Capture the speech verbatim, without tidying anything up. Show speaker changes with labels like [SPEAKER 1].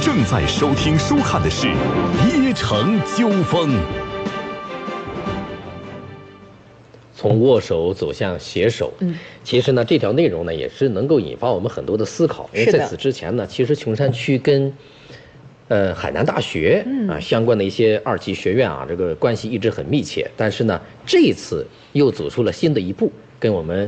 [SPEAKER 1] 正在收听收看的是《邺城纠纷》。
[SPEAKER 2] 从握手走向携手，嗯，其实呢，这条内容呢也是能够引发我们很多的思考。因为在此之前呢，其实琼山区跟呃海南大学啊相关的一些二级学院啊，这个关系一直很密切。但是呢，这一次又走出了新的一步，跟我们